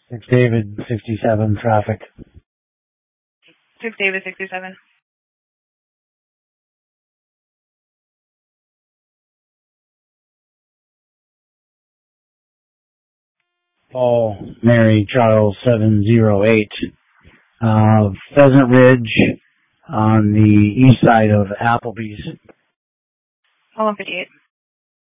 6 David, 67, traffic. 6 David, 67. Paul, Mary, Charles, 708. Pheasant Ridge on the east side of Applebee's. Hold on, 58.